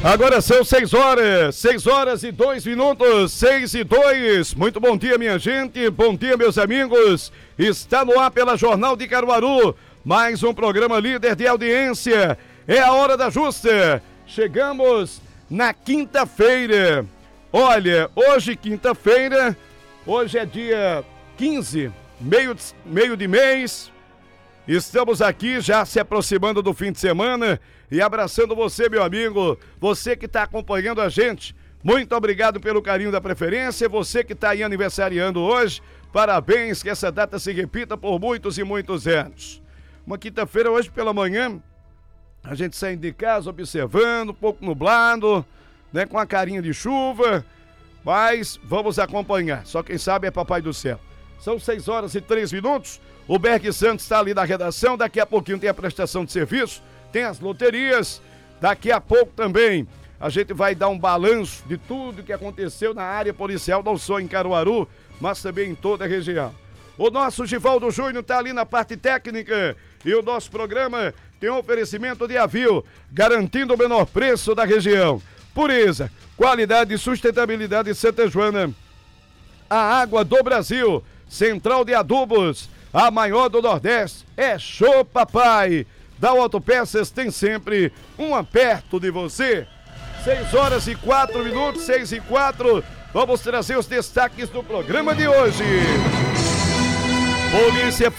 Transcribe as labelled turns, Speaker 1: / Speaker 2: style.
Speaker 1: Agora são 6 horas e 2 minutos, 6 e 2. Muito bom dia, minha gente, bom dia, meus amigos. Está no ar pela Jornal de Caruaru, mais um programa líder de audiência. É a hora da justa. Chegamos na quinta-feira. Olha, hoje quinta-feira, hoje é dia 15, meio de mês. Estamos aqui já se aproximando do fim de semana e abraçando você, meu amigo, você que está acompanhando a gente. Muito obrigado pelo carinho da preferência, você que está aí aniversariando hoje, parabéns, que essa data se repita por muitos e muitos anos. Uma quinta-feira hoje pela manhã, a gente saindo de casa, observando, um pouco nublado, né, com a carinha de chuva, mas vamos acompanhar, só quem sabe é Papai do Céu. São 6 horas e 3 minutos. O Berg Santos está ali na redação. Daqui a pouquinho tem a prestação de serviço, tem as loterias. Daqui a pouco também a gente vai dar um balanço de tudo que aconteceu na área policial, não só em Caruaru, mas também em toda a região. O nosso Givaldo Júnior está ali na parte técnica e o nosso programa tem um oferecimento de Avil, garantindo o menor preço da região. Pureza, qualidade e sustentabilidade de Santa Joana. A água do Brasil. Central de Adubos, a maior do Nordeste, é Show Papai. Da Autopeças tem sempre uma perto de você. 6 horas e 4 minutos, 6 e 4. Vamos trazer os destaques do programa de hoje. Polícia